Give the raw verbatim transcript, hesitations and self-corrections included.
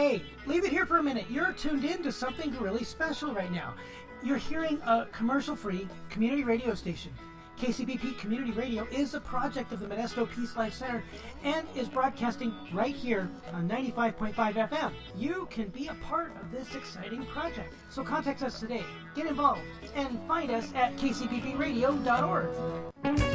Hey, leave it here for a minute. You're tuned in to something really special right now. You're hearing a commercial-free community radio station. K C B P Community Radio is a project of the Modesto Peace Life Center and is broadcasting right here on ninety-five point five F M. You can be a part of this exciting project. So contact us today, get involved, and find us at k c b p radio dot org.